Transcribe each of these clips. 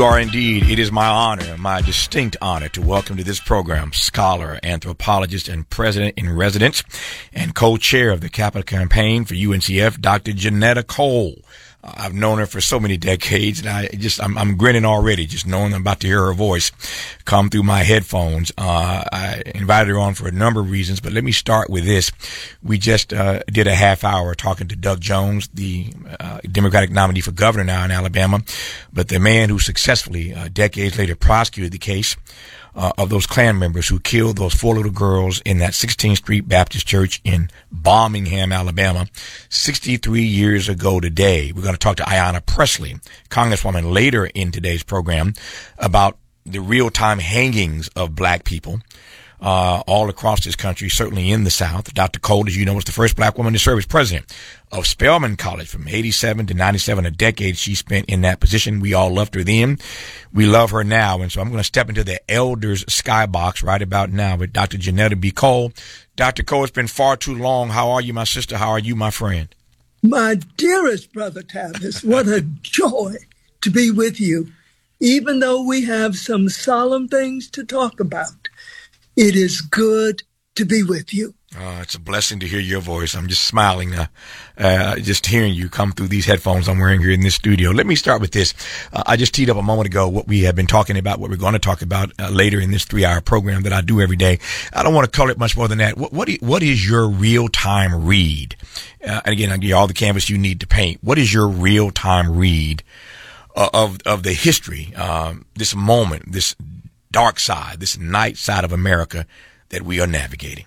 Are indeed. It is my honor, my distinct honor, to welcome to this program scholar, anthropologist, and president in residence and co-chair of the Capital Campaign for UNCF, Dr. Janetta Cole. I've known her for so many decades, and I'm grinning already just knowing I'm about to hear her voice come through my headphones. I invited her on for a number of reasons, but let me start with this. We just did a half hour talking to Doug Jones, the Democratic nominee for governor now in Alabama, but the man who successfully, decades later, prosecuted the case of those Klan members who killed those 4 little girls in that 16th Street Baptist Church in Birmingham, Alabama, 63 years ago today. We're going to talk to Ayanna Pressley, Congresswoman, later in today's program about the real-time hangings of black people all across this country, certainly in the South. Dr. Cole, as you know, was the first black woman to serve as president of Spelman College from 87 to 97, a decade she spent in that position. We all loved her then. We love her now. And so I'm going to step into the elders skybox right about now with Dr. Janetta B. Cole. Dr. Cole, it's been far too long. How are you, my sister? How are you, my friend? My dearest brother Tavis, what a joy to be with you. Even though we have some solemn things to talk about, it is good to be with you. It's a blessing to hear your voice. I'm just smiling, just hearing you come through these headphones I'm wearing here in this studio. Let me start with this. I just teed up a moment ago what we have been talking about, what we're going to talk about later in this 3-hour program that I do every day. I don't want to color it much more than that. What is your real-time read? And again, I'll give you all the canvas you need to paint. What is your real-time read of the history, this moment, this dark side, this night side of America that we are navigating?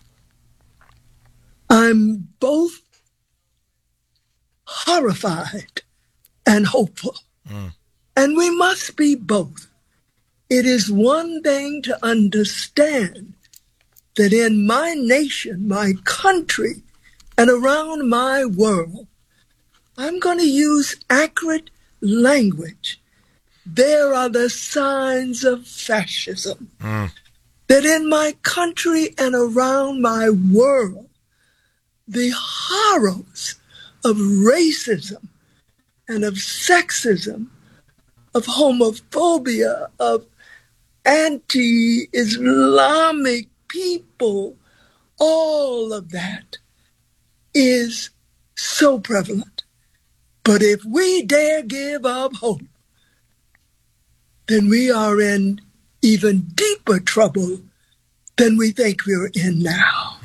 I'm both horrified and hopeful. And we must be both. It is one thing to understand that in my nation, my country, and around my world, I'm going to use accurate language. There are the signs of fascism that in my country and around my world, the horrors of racism and of sexism, of homophobia, of anti-Islamic people, all of that is so prevalent. But if we dare give up hope, then we are in even deeper trouble than we think we're in now.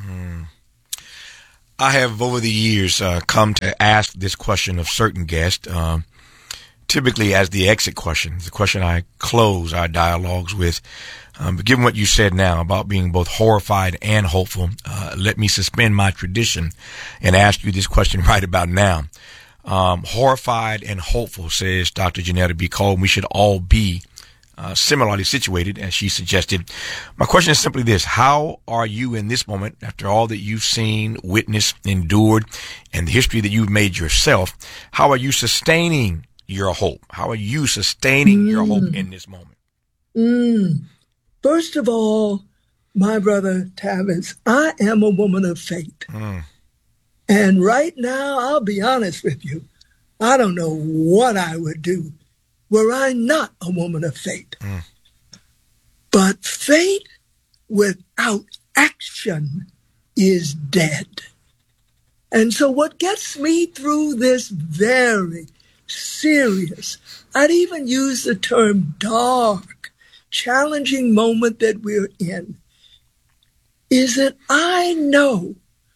I have over the years come to ask this question of certain guests, typically as the exit question, the question I close our dialogues with. But given what you said now about being both horrified and hopeful, let me suspend my tradition and ask you this question right about now. Horrified and hopeful, says Dr. Janetta B. Cole. We should all be similarly situated, as she suggested. My question is simply this: how are you in this moment, after all that you've seen, witnessed, endured, and the history that you've made yourself? How are you sustaining your hope? How are you sustaining your hope in this moment? First of all, my brother Tavis, I am a woman of faith. And right now, I'll be honest with you, I don't know what I would do were I not a woman of faith. But faith without action is dead. And so what gets me through this very serious, I'd even use the term dark, challenging moment that we're in, is that I know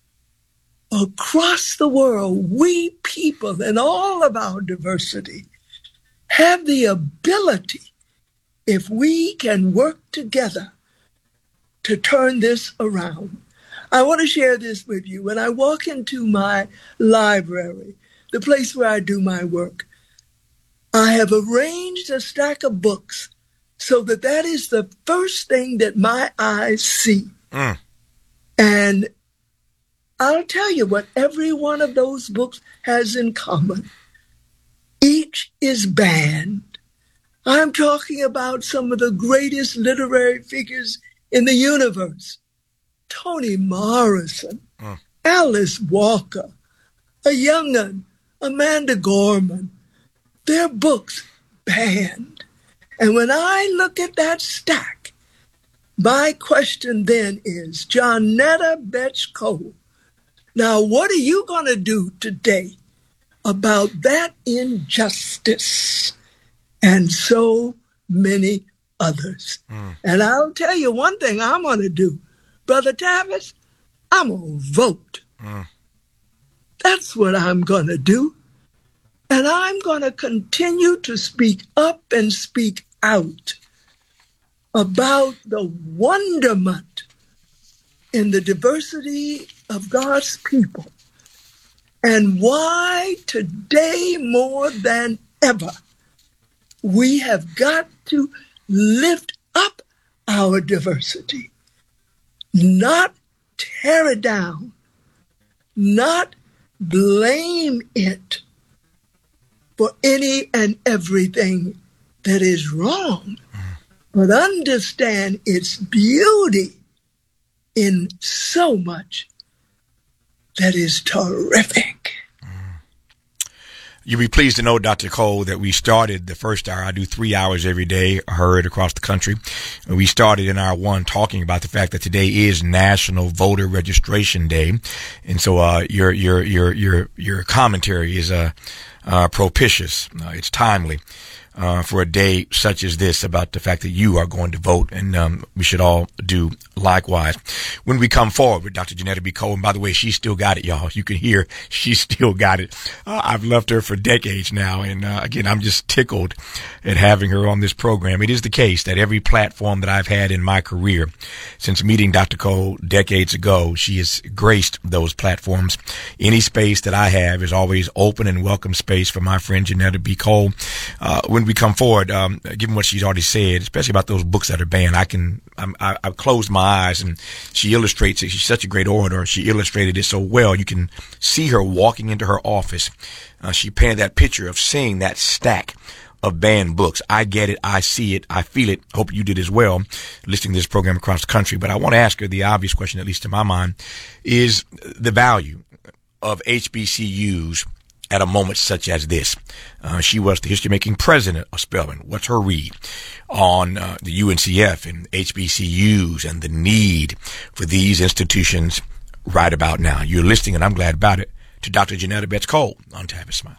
across the world, we people and all of our diversity have the ability, if we can work together, to turn this around. I want to share this with you. When I walk into my library, the place where I do my work, I have arranged a stack of books so that that is the first thing that my eyes see. And I'll tell you what every one of those books has in common. Each is banned. I'm talking about some of the greatest literary figures in the universe. Toni Morrison, Alice Walker, a young'un, Amanda Gorman. Their books banned. And when I look at that stack, my question then is, Johnetta Betts Cole, now what are you going to do today about that injustice and so many others? And I'll tell you one thing I'm going to do, Brother Tavis, I'm going to vote. That's what I'm going to do. And I'm going to continue to speak up and speak out about the wonderment in the diversity of God's people and why today more than ever we have got to lift up our diversity, not tear it down, not blame it for any and everything that is wrong, but understand its beauty in so much that is terrific. You'll be pleased to know, Dr. Cole, that we started the first hour. I do 3 hours every day, heard across the country. We started in hour one talking about the fact that today is National Voter Registration Day. And so, your commentary is, propitious. It's timely. For a day such as this, about the fact that you are going to vote, and we should all do likewise. When we come forward with Dr. Johnetta B. Cole, and by the way, she's still got it, y'all. You can hear she's still got it. I've loved her for decades now, and again, I'm just tickled at having her on this program. It is the case that every platform that I've had in my career, since meeting Dr. Cole decades ago, she has graced those platforms. Any space that I have is always open and welcome space for my friend Johnetta B. Cole. When we come forward, given what she's already said, especially about those books that are banned, I've closed my eyes, and she illustrates it. She's such a great orator. She illustrated it so well. You can see her walking into her office. She painted that picture of seeing that stack of banned books. I get it. I see it. I feel it. Hope you did as well, listening to this program across the country. But I want to ask her the obvious question, at least to my mind, is the value of HBCUs at a moment such as this. She was the history-making president of Spelman. What's her read on the UNCF and HBCUs and the need for these institutions right about now? You're listening, and I'm glad about it, to Dr. Johnetta Betts Cole on Tavis Smile.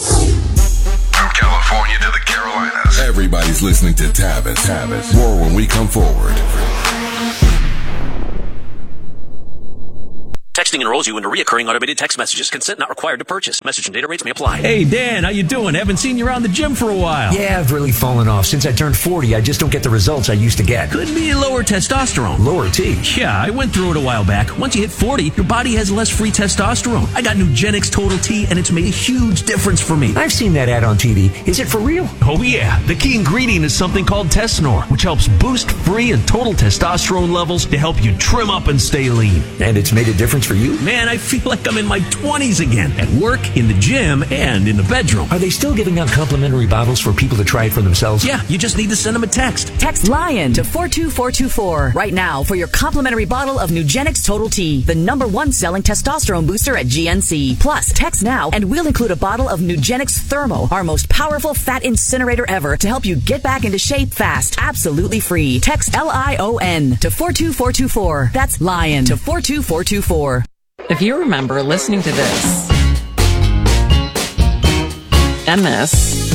From California to the Carolinas, everybody's listening to Tavis. More when we come forward. Texting enrolls you into reoccurring automated text messages. Consent not required to purchase. Message and data rates may apply. Hey, Dan, how you doing? Haven't seen you around the gym for a while. Yeah, I've really fallen off. Since I turned 40, I just don't get the results I used to get. Could be lower testosterone. Lower T? Yeah, I went through it a while back. Once you hit 40, your body has less free testosterone. I got Nugenix Total T, and it's made a huge difference for me. I've seen that ad on TV. Is it for real? Oh, yeah. The key ingredient is something called Tesnor, which helps boost free and total testosterone levels to help you trim up and stay lean. And it's made a difference for you? Man, I feel like I'm in my 20s again, at work, in the gym, and in the bedroom. Are they still giving out complimentary bottles for people to try it for themselves? Yeah, you just need to send them a text. Text LION to 42424 right now for your complimentary bottle of Nugenix Total T, the #1 selling testosterone booster at GNC. Plus, text now and we'll include a bottle of Nugenix Thermo, our most powerful fat incinerator ever, to help you get back into shape fast, absolutely free. Text LION to 42424. That's LION to 42424. If you remember listening to this, and this,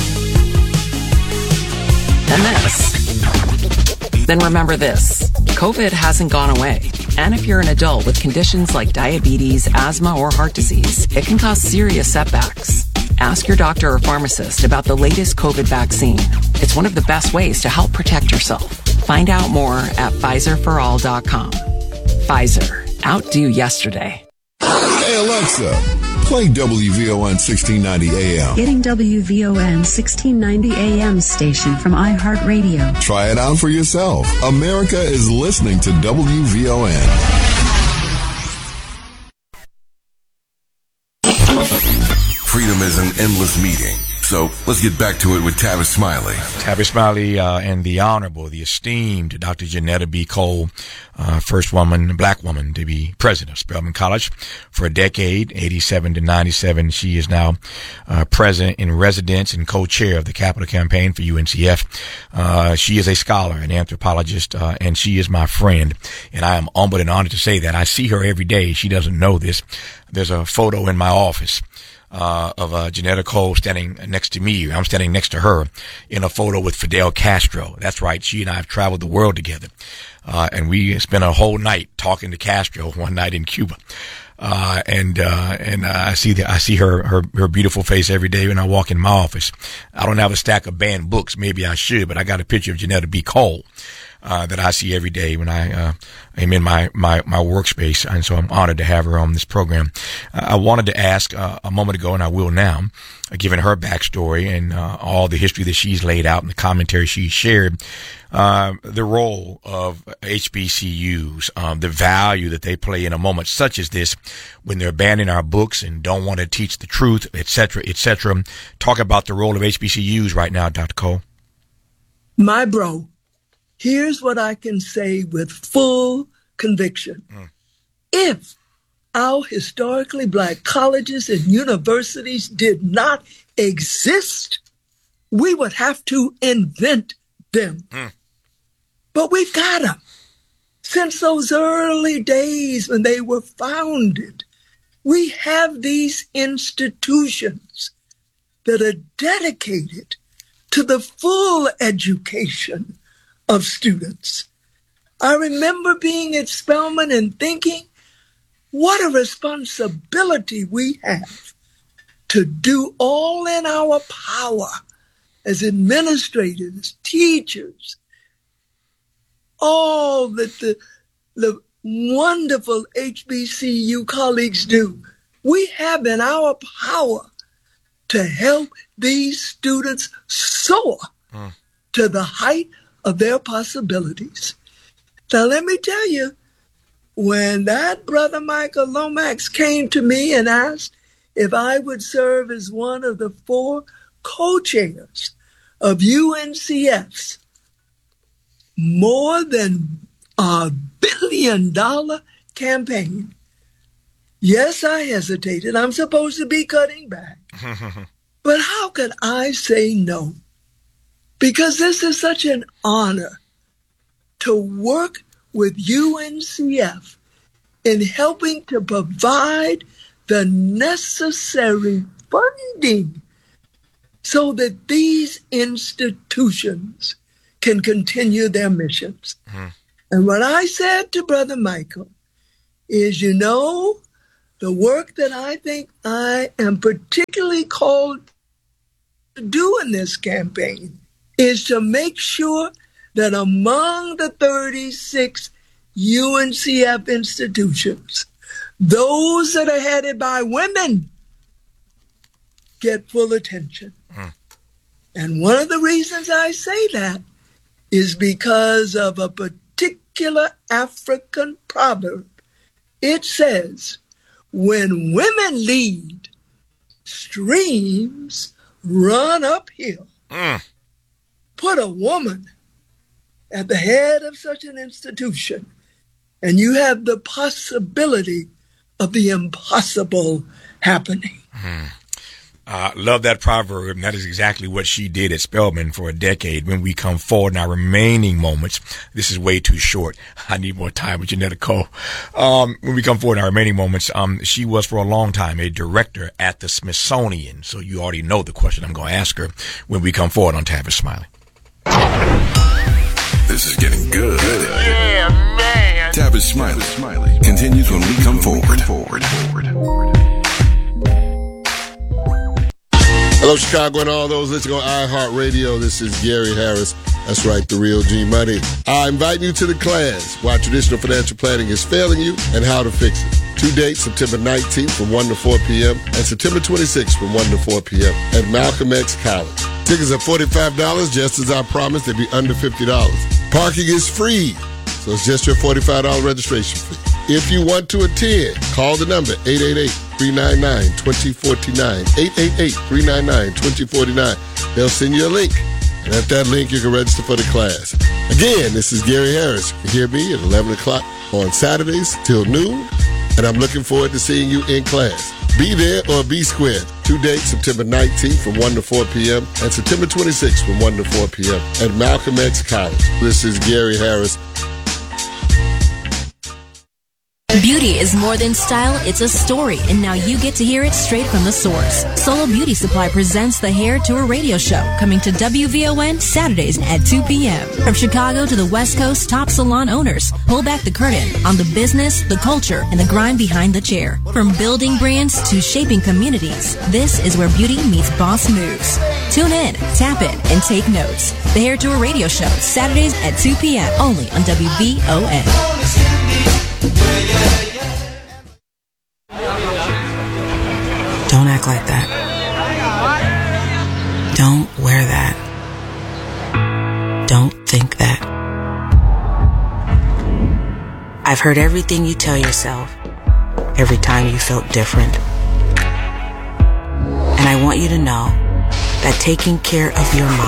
then remember this. COVID hasn't gone away. And if you're an adult with conditions like diabetes, asthma, or heart disease, it can cause serious setbacks. Ask your doctor or pharmacist about the latest COVID vaccine. It's one of the best ways to help protect yourself. Find out more at PfizerForAll.com. Pfizer. Outdo yesterday. Hey Alexa, play WVON 1690 AM. Getting WVON 1690 AM station from iHeartRadio. Try it out for yourself. America is listening to WVON. Freedom is an endless meeting. So let's get back to it with Tavis Smiley. Tavis Smiley and the Honorable, the esteemed Dr. Janetta B. Cole, first black woman to be president of Spelman College for a decade, 87 to 97. She is now president in residence and co-chair of the Capital Campaign for UNCF. She is a scholar, an anthropologist, and she is my friend. And I am humbled and honored to say that. I see her every day. She doesn't know this. There's a photo in my office of Janetta Cole standing next to me. I'm standing next to her in a photo with Fidel Castro. That's right. She and I have traveled the world together. And we spent a whole night talking to Castro one night in Cuba. And I see her beautiful face every day when I walk in my office. I don't have a stack of banned books. Maybe I should, but I got a picture of Janetta B. Cole that I see every day when I am in my workspace, and so I'm honored to have her on this program. I wanted to ask a moment ago, and I will now, given her backstory and all the history that she's laid out and the commentary she shared, the role of HBCUs, the value that they play in a moment such as this, when they're banning our books and don't want to teach the truth, et cetera, et cetera. Talk about the role of HBCUs right now, Dr. Cole. My bro. Here's what I can say with full conviction. If our historically black colleges and universities did not exist, we would have to invent them. But we've got them. Since those early days when they were founded, we have these institutions that are dedicated to the full education of students. I remember being at Spelman and thinking, what a responsibility we have to do all in our power as administrators, teachers, all that the wonderful HBCU colleagues do. We have in our power to help these students soar to the height of their possibilities. Now, let me tell you, when that brother Michael Lomax came to me and asked if I would serve as one of the 4 co-chairs of UNCF's more than $1 billion campaign, yes, I hesitated. I'm supposed to be cutting back. But how could I say no? Because this is such an honor to work with UNCF in helping to provide the necessary funding so that these institutions can continue their missions. And what I said to Brother Michael is, the work that I think I am particularly called to do in this campaign is to make sure that among the 36 UNCF institutions, those that are headed by women get full attention. And one of the reasons I say that is because of a particular African proverb. It says, when women lead, streams run uphill. Put a woman at the head of such an institution, and you have the possibility of the impossible happening. Love that proverb, and that is exactly what she did at Spelman for a decade. When we come forward in our remaining moments, this is way too short. I need more time with Janetta Cole. When we come forward in our remaining moments, she was for a long time a director at the Smithsonian. So you already know the question I'm going to ask her when we come forward on Tavis Smiley. This is getting good. Yeah, man. Tavis Smiley continues when we come forward. Hello, Chicago, and all those listening on iHeartRadio. This is Gary Harris. That's right, the real G Money. I invite you to the class, Why Traditional Financial Planning is Failing You and How to Fix It. 2 dates, September 19th from 1 to 4 p.m. and September 26th from 1 to 4 p.m. at Malcolm X College. Tickets are $45, just as I promised. They'd be under $50. Parking is free, so it's just your $45 registration fee. If you want to attend, call the number 888 888-399-2049. 888-399-2049. They'll send you a link. And at that link, you can register for the class. Again, this is Gary Harris. You can hear me at 11 o'clock on Saturdays till noon. And I'm looking forward to seeing you in class. Be there or be square. 2 dates, September 19th from 1 to 4 p.m. and September 26th from 1 to 4 p.m. at Malcolm X College. This is Gary Harris. Beauty is more than style, it's a story, and now you get to hear it straight from the source. Solo Beauty Supply presents the Hair Tour radio show, coming to WVON Saturdays at 2 p.m. From Chicago to the West Coast, top salon owners pull back the curtain on the business, the culture, and the grind behind the chair. From building brands to shaping communities, this is where beauty meets boss moves. Tune in, tap in, and take notes. The Hair Tour radio show, Saturdays at 2 p.m. only on WVON. Don't act like that. Don't wear that. Don't think that. I've heard everything you tell yourself every time you felt different. And I want you to know that taking care of your mind